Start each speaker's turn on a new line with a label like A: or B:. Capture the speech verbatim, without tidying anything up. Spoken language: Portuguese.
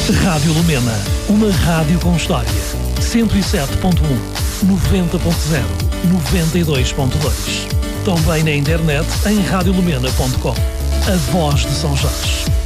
A: Rádio Lumena, uma rádio com história. cento e sete ponto um, noventa ponto zero, noventa e dois ponto dois. Também na internet em rádio lumena ponto com. A voz de São Jorge.